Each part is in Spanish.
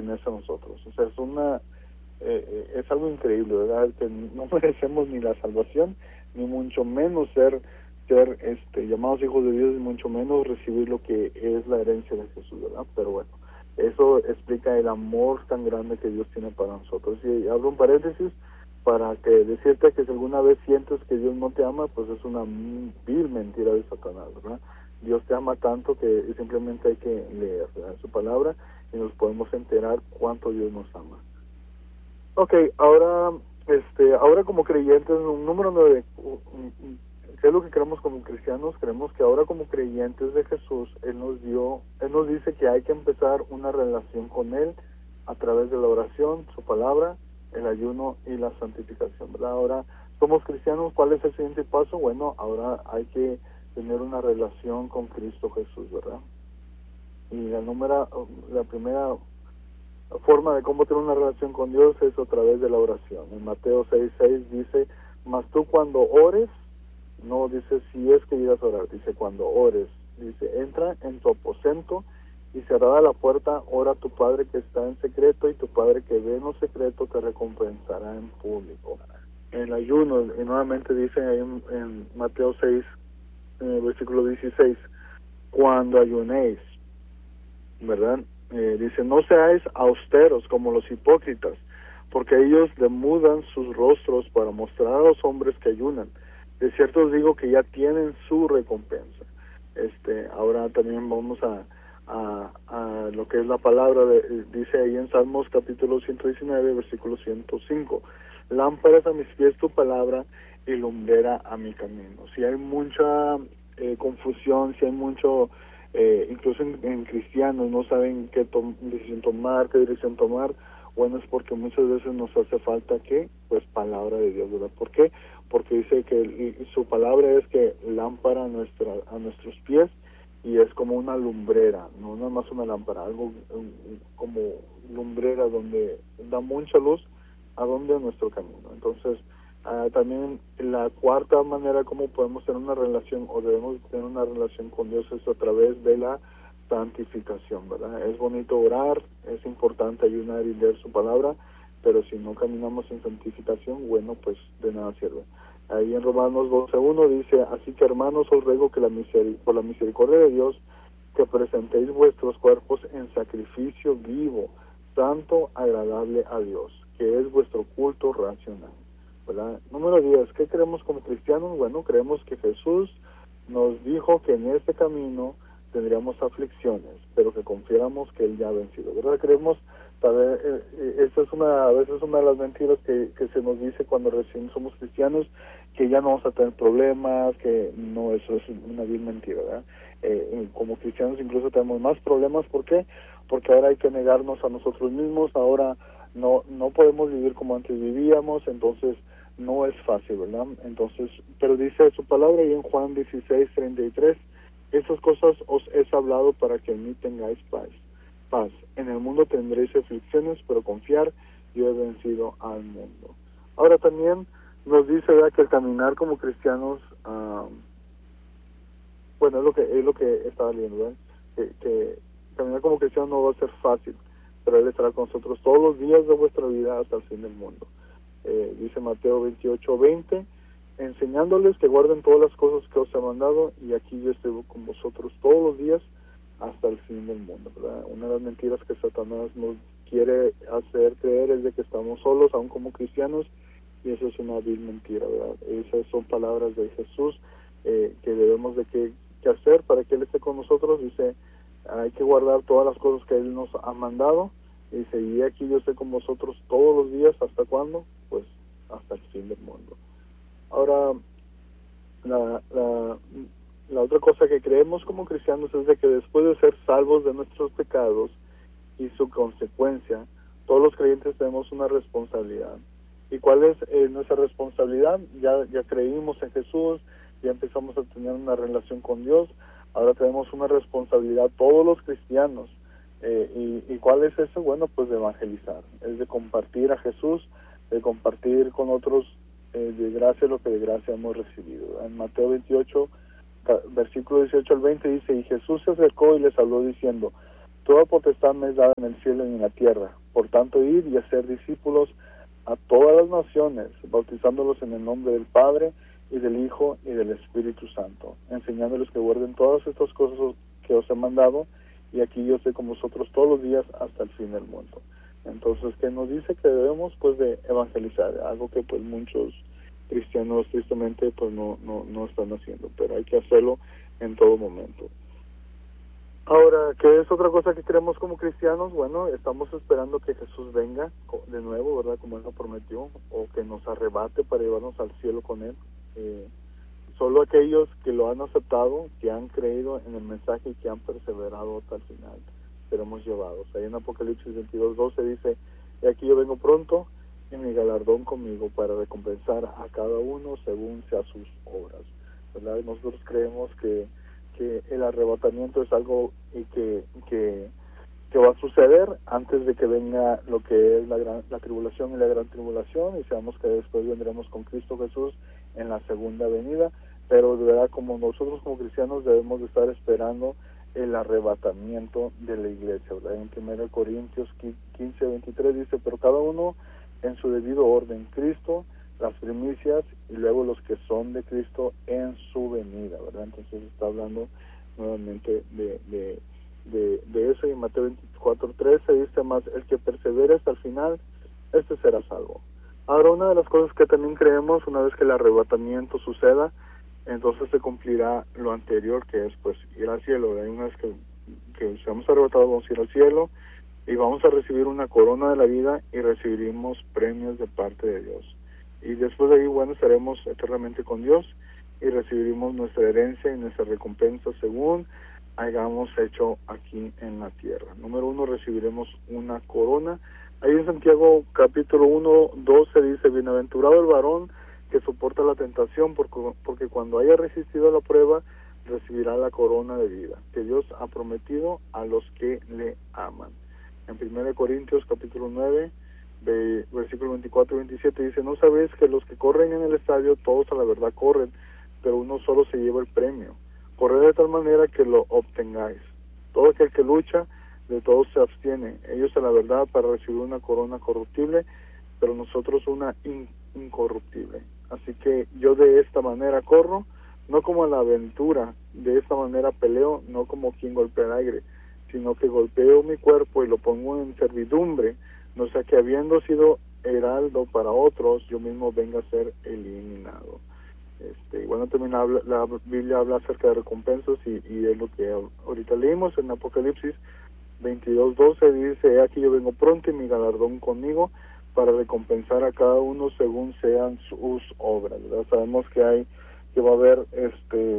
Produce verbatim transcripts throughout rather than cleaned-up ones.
pertenece a nosotros. O sea, es una eh, es algo increíble, ¿verdad? Que no merecemos ni la salvación, ni mucho menos ser ser este llamados hijos de Dios, y mucho menos recibir lo que es la herencia de Jesús, ¿verdad? Pero bueno, eso explica el amor tan grande que Dios tiene para nosotros. Y abro un paréntesis para que decirte que si alguna vez sientes que Dios no te ama, pues es una vil mentira de Satanás, ¿verdad? Dios te ama tanto que simplemente hay que leer, ¿verdad?, su palabra, y nos podemos enterar cuánto Dios nos ama. Ok, ahora, este, ahora como creyentes, un número nueve, ¿qué es lo que creemos como cristianos? Creemos que ahora como creyentes de Jesús, Él nos dio, Él nos dice que hay que empezar una relación con Él a través de la oración, su palabra, el ayuno y la santificación, ¿verdad? Ahora, somos cristianos, ¿cuál es el siguiente paso? Bueno, ahora hay que tener una relación con Cristo Jesús, ¿verdad? Y la número, la primera forma de cómo tener una relación con Dios es a través de la oración. En Mateo seis seis dice, mas tú cuando ores, no dice si es que llegas a orar, dice cuando ores, dice, entra en tu aposento y cerrada la puerta, ora a tu Padre que está en secreto, y tu Padre que ve en lo secreto te recompensará en público. En el ayuno, y nuevamente dice ahí en, en Mateo seis, en el versículo dieciséis, cuando ayunéis, ¿verdad? Eh, dice, no seáis austeros como los hipócritas, porque ellos demudan sus rostros para mostrar a los hombres que ayunan. De cierto os digo que ya tienen su recompensa. Este, ahora también vamos a, a, a lo que es la palabra, de, dice ahí en Salmos capítulo ciento diecinueve, versículo ciento cinco, lámparas a mis pies tu palabra y lumbrera a mi camino. Si hay mucha eh, confusión, si hay mucho... Eh, incluso en, en cristianos no saben qué to decisión tomar, qué dirección tomar, bueno, es porque muchas veces nos hace falta, ¿qué? Pues palabra de Dios, ¿verdad? ¿Por qué? Porque dice que el, su palabra es que lámpara a, nuestra, a nuestros pies, y es como una lumbrera, no nada más una lámpara, algo um, como lumbrera donde da mucha luz a donde nuestro camino. Entonces, Uh, también la cuarta manera como podemos tener una relación o debemos tener una relación con Dios es a través de la santificación, ¿verdad? Es bonito orar, es importante ayunar y leer su palabra, pero si no caminamos en santificación, bueno, pues de nada sirve. Ahí en Romanos doce uno dice, así que hermanos os ruego que la miseric por la misericordia de Dios que presentéis vuestros cuerpos en sacrificio vivo, santo, agradable a Dios, que es vuestro culto racional, ¿verdad? Número diez, ¿qué creemos como cristianos? Bueno, creemos que Jesús nos dijo que en este camino tendríamos aflicciones, pero que confiáramos que Él ya ha vencido, ¿verdad? Creemos, saber, eh, eh, esa es una, a veces una de las mentiras que, que se nos dice cuando recién somos cristianos, que ya no vamos a tener problemas, que no, eso es una vil mentira, ¿verdad? Eh, como cristianos incluso tenemos más problemas, ¿por qué? Porque ahora hay que negarnos a nosotros mismos, ahora no, no podemos vivir como antes vivíamos, entonces no es fácil, ¿verdad? Entonces, pero dice su palabra y en Juan dieciséis treinta y tres, esas cosas os he hablado para que en mí tengáis paz. Paz. En el mundo tendréis aflicciones, pero confiar, yo he vencido al mundo. Ahora también nos dice, ¿verdad?, que el caminar como cristianos, uh, bueno, es lo que es lo que estaba leyendo, ¿verdad? Que, que caminar como cristianos no va a ser fácil, pero Él estará con nosotros todos los días de vuestra vida hasta el fin del mundo. Eh, dice Mateo veintiocho veinte, enseñándoles que guarden todas las cosas que os he mandado, y aquí yo estoy con vosotros todos los días hasta el fin del mundo, ¿verdad? Una de las mentiras que Satanás nos quiere hacer creer es de que estamos solos, aún como cristianos, y eso es una vil mentira, ¿verdad? Esas son palabras de Jesús eh, que debemos de que, que hacer para que Él esté con nosotros. Dice, hay que guardar todas las cosas que Él nos ha mandado. Dice, y aquí yo estoy con vosotros todos los días, ¿hasta cuándo? Pues hasta el fin del mundo. Ahora, la, la, la otra cosa que creemos como cristianos es de que después de ser salvos de nuestros pecados y su consecuencia, todos los creyentes tenemos una responsabilidad. ¿Y cuál es eh, nuestra responsabilidad? Ya, ya creímos en Jesús, ya empezamos a tener una relación con Dios, ahora tenemos una responsabilidad todos los cristianos. Eh, y, ¿Y cuál es eso? Bueno, pues de evangelizar, es de compartir a Jesús, de compartir con otros eh, de gracia lo que de gracia hemos recibido. En Mateo veintiocho, versículo dieciocho al veinte dice, y Jesús se acercó y les habló diciendo, toda potestad me es dada en el cielo y en la tierra. Por tanto, id y hacer discípulos a todas las naciones, bautizándolos en el nombre del Padre, y del Hijo, y del Espíritu Santo, enseñándoles que guarden todas estas cosas que os he mandado, y aquí yo estoy con vosotros todos los días hasta el fin del mundo. Entonces, que nos dice que debemos, pues, de evangelizar, algo que, pues, muchos cristianos, tristemente, pues, no, no, no están haciendo, pero hay que hacerlo en todo momento. Ahora, ¿qué es otra cosa que queremos como cristianos? Bueno, estamos esperando que Jesús venga de nuevo, ¿verdad? Como Él lo prometió, o que nos arrebate para llevarnos al cielo con Él. Eh, solo aquellos que lo han aceptado, que han creído en el mensaje y que han perseverado hasta el final, seremos llevados. Ahí en Apocalipsis veintidós doce dice, y aquí yo vengo pronto, y mi galardón conmigo para recompensar a cada uno según sea sus obras, ¿verdad? Nosotros creemos que que el arrebatamiento es algo que, que, que va a suceder antes de que venga lo que es la gran, la tribulación y la gran tribulación, y sabemos que después vendremos con Cristo Jesús en la segunda venida, pero de verdad, como nosotros como cristianos debemos de estar esperando el arrebatamiento de la iglesia, ¿verdad? En primera Corintios quince veintitrés dice, pero cada uno en su debido orden, Cristo, las primicias, y luego los que son de Cristo en su venida, ¿verdad? Entonces está hablando nuevamente de, de, de, de eso, y en Mateo veinticuatro trece dice más, el que persevere hasta el final, este será salvo. Ahora, una de las cosas que también creemos, una vez que el arrebatamiento suceda, entonces se cumplirá lo anterior, que es pues ir al cielo, ¿verdad? Una vez que, que seamos arrebatados, vamos a ir al cielo, y vamos a recibir una corona de la vida, y recibiremos premios de parte de Dios. Y después de ahí, bueno, estaremos eternamente con Dios y recibiremos nuestra herencia y nuestra recompensa según hayamos hecho aquí en la tierra. Número uno, recibiremos una corona. Ahí en Santiago capítulo uno, doce dice, bienaventurado el varón que soporta la tentación, porque, porque cuando haya resistido la prueba, recibirá la corona de vida que Dios ha prometido a los que le aman. En primera Corintios capítulo nueve, de versículo veinticuatro y veintisiete dice, ¿no sabéis que los que corren en el estadio, todos a la verdad corren, pero uno solo se lleva el premio? Corred de tal manera que lo obtengáis. Todo aquel que lucha, de todos se abstiene. Ellos a la verdad para recibir una corona corruptible, pero nosotros una in- incorruptible. Así que yo de esta manera corro, no como en la aventura, de esta manera peleo, no como quien golpea el aire, sino que golpeo mi cuerpo y lo pongo en servidumbre, no sea que habiendo sido heraldo para otros, yo mismo venga a ser eliminado. Este, y bueno, también habla, la Biblia habla acerca de recompensas, y, y es lo que ahorita leímos en Apocalipsis veintidós doce, dice, he aquí yo vengo pronto y mi galardón conmigo para recompensar a cada uno según sean sus obras, ¿verdad? Sabemos que hay, que va a haber, este,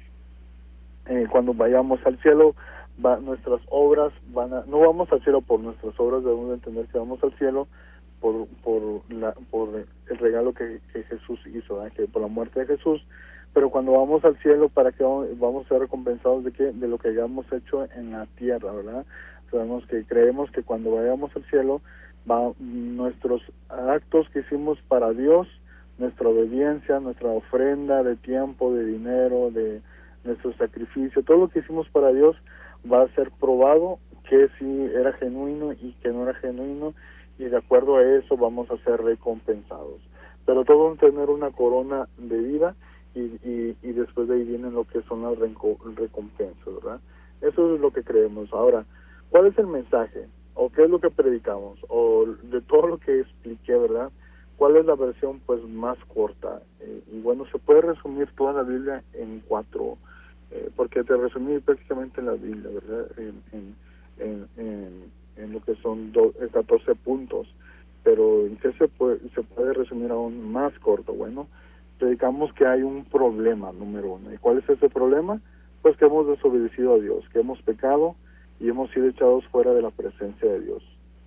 eh, cuando vayamos al cielo, Va, nuestras obras van a, no vamos al cielo por nuestras obras, debemos de entender que vamos al cielo por por la por el regalo que, que Jesús hizo, ¿verdad? Que por la muerte de Jesús, pero cuando vamos al cielo, para que vamos, vamos a ser recompensados de qué, de lo que hayamos hecho en la tierra, ¿verdad? Sabemos que creemos que cuando vayamos al cielo, va, nuestros actos que hicimos para Dios, nuestra obediencia, nuestra ofrenda de tiempo, de dinero, de nuestro sacrificio, todo lo que hicimos para Dios va a ser probado que sí era genuino y que no era genuino, y de acuerdo a eso vamos a ser recompensados. Pero todos van a tener una corona de vida, y, y, y después de ahí vienen lo que son las recompensas, ¿verdad? Eso es lo que creemos. Ahora, ¿cuál es el mensaje? ¿O qué es lo que predicamos? O de todo lo que expliqué, ¿verdad? ¿Cuál es la versión pues más corta? Eh, y bueno, se puede resumir toda la Biblia en cuatro, eh, porque te resumí prácticamente en la Biblia, ¿verdad? En, en, en, en, en lo que son do, catorce puntos, pero ¿en qué se puede, se puede resumir aún más corto? Bueno, predicamos que hay un problema, número uno. ¿Y cuál es ese problema? Pues que hemos desobedecido a Dios, que hemos pecado y hemos sido echados fuera de la presencia de Dios.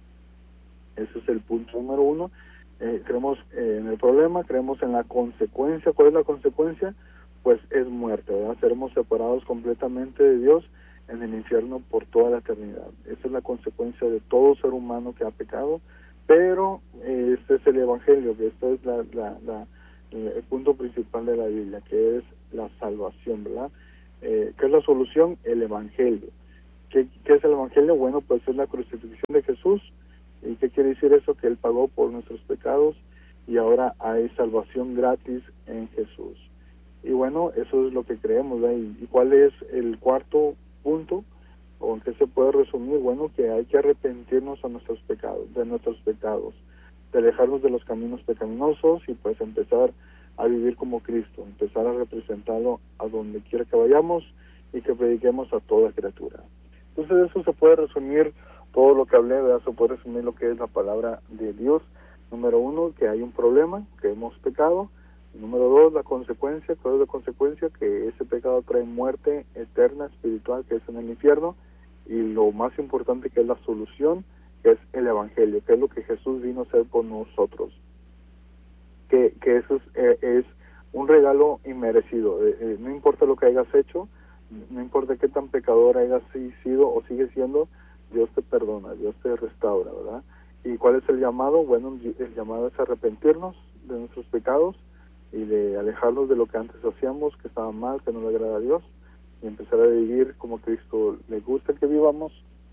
Ese es el punto número uno. Eh, creemos eh, en el problema, creemos en la consecuencia. ¿Cuál es la consecuencia? Pues es muerte, ¿verdad? Seremos separados completamente de Dios en el infierno por toda la eternidad. Esa es la consecuencia de todo ser humano que ha pecado, pero eh, este es el Evangelio, que este es la, la, la, el punto principal de la Biblia, que es la salvación, ¿verdad? Eh, ¿Qué es la solución? El Evangelio. ¿qué, ¿qué es el Evangelio? Bueno, pues es la crucifixión de Jesús. ¿Y qué quiere decir eso? Que Él pagó por nuestros pecados y ahora hay salvación gratis en Jesús. Y bueno, eso es lo que creemos, ¿verdad? ¿Y, y cuál es el cuarto punto? ¿O en qué se puede resumir? Bueno, que hay que arrepentirnos a nuestros pecados, de nuestros pecados, de alejarnos de los caminos pecaminosos y pues empezar a vivir como Cristo, empezar a representarlo a donde quiera que vayamos y que prediquemos a toda criatura. Entonces eso se puede resumir todo lo que hablé, ¿verdad? Se puede resumir lo que es la palabra de Dios. Número uno, que hay un problema, que hemos pecado. Número dos, la consecuencia, ¿cuál es la consecuencia? Que ese pecado trae muerte eterna, espiritual, que es en el infierno. Y lo más importante, que es la solución, que es el Evangelio, que es lo que Jesús vino a hacer por nosotros. Que, que eso es, eh, es un regalo inmerecido. Eh, eh, no importa lo que hayas hecho, no importa qué tan pecador hayas sido o sigue siendo, Dios te perdona, Dios te restaura, ¿verdad? ¿Y cuál es el llamado? Bueno, el llamado es arrepentirnos de nuestros pecados y de alejarnos de lo que antes hacíamos, que estaba mal, que no le agrada a Dios, y empezar a vivir como Cristo le gusta que vivamos,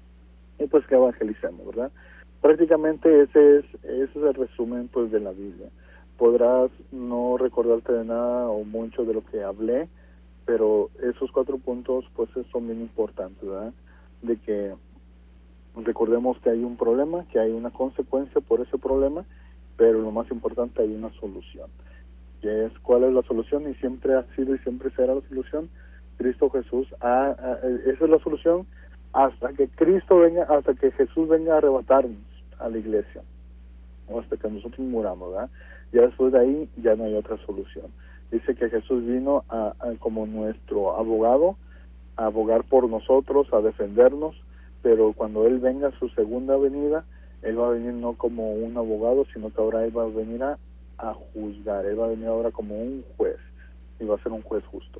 y pues que evangelicemos, ¿verdad? Prácticamente ese es, ese es el resumen pues de la Biblia. Podrás no recordarte de nada o mucho de lo que hablé, pero esos cuatro puntos pues son bien importantes, ¿verdad? De que recordemos que hay un problema, que hay una consecuencia por ese problema, pero lo más importante, hay una solución. Que es cuál es la solución, y siempre ha sido y siempre será la solución, Cristo Jesús. Ah, ah, esa es la solución hasta que Cristo venga, hasta que Jesús venga a arrebatarnos a la iglesia, o hasta que nosotros muramos, ¿verdad? Ya después de ahí ya no hay otra solución. Dice que Jesús vino a, a, como nuestro abogado, a abogar por nosotros, a defendernos, pero cuando Él venga a su segunda venida, Él va a venir no como un abogado, sino que ahora Él va a venir a, a juzgar. Él va a venir ahora como un juez, y va a ser un juez justo.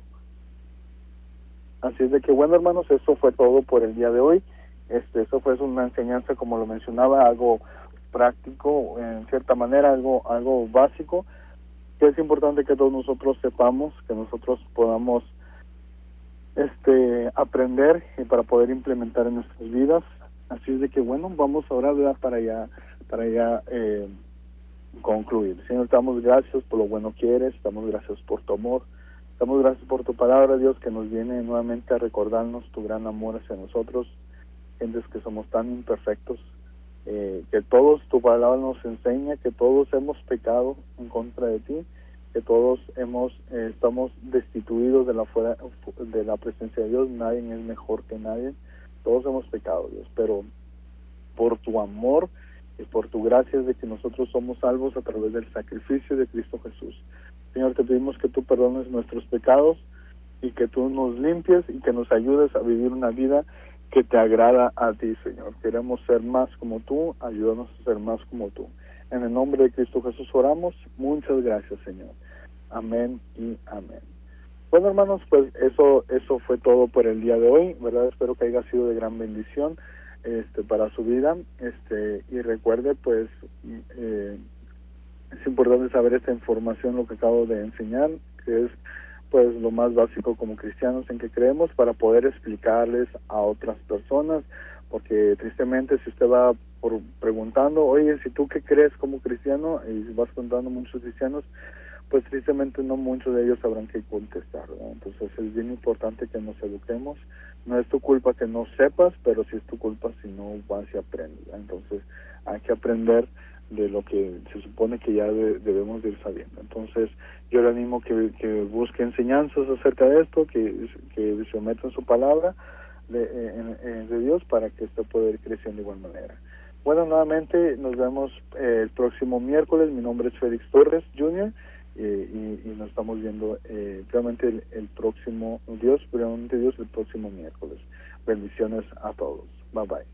Así es de que, bueno, hermanos, eso fue todo por el día de hoy. Este, eso fue una enseñanza, como lo mencionaba, algo práctico, en cierta manera, algo, algo básico, que es importante que todos nosotros sepamos, que nosotros podamos este aprender y para poder implementar en nuestras vidas. Así es de que, bueno, vamos ahora a ver para ya para ya eh, concluir. Señor, te damos gracias por lo bueno que eres, te damos gracias por tu amor, te damos gracias por tu palabra, Dios, que nos viene nuevamente a recordarnos tu gran amor hacia nosotros, gentes que somos tan imperfectos, eh, que todos, tu palabra nos enseña que todos hemos pecado en contra de ti, que todos hemos eh, estamos destituidos de la fuera de la presencia de Dios. Nadie es mejor que nadie, todos hemos pecado, Dios, pero por tu amor y por tu gracia es de que nosotros somos salvos a través del sacrificio de Cristo Jesús. Señor, te pedimos que tú perdones nuestros pecados y que tú nos limpies y que nos ayudes a vivir una vida que te agrada a ti, Señor. Queremos ser más como tú, ayúdanos a ser más como tú. En el nombre de Cristo Jesús oramos. Muchas gracias, Señor. Amén y amén. Bueno, hermanos, pues eso eso fue todo por el día de hoy, ¿verdad? Espero que haya sido de gran bendición este para su vida. este Y recuerde, pues, eh, es importante saber esta información, lo que acabo de enseñar, que es pues lo más básico como cristianos en que creemos, para poder explicarles a otras personas, porque tristemente si usted va por preguntando, oye, si tú qué crees como cristiano, y vas contando a muchos cristianos, pues tristemente no muchos de ellos sabrán qué contestar, ¿verdad? Entonces es bien importante que nos eduquemos. No es tu culpa que no sepas, pero sí es tu culpa si no vas y aprendes, ¿verdad? Entonces hay que aprender de lo que se supone que ya de, debemos de ir sabiendo. Entonces yo le animo que, que busque enseñanzas acerca de esto, que, que se meta en su palabra de, en, en, de Dios, para que usted pueda ir creciendo de igual manera. Bueno, nuevamente nos vemos eh, el próximo miércoles. Mi nombre es Félix Torres junior eh, y, y nos estamos viendo eh, realmente el, el próximo Dios, realmente Dios el próximo miércoles. Bendiciones a todos. Bye bye.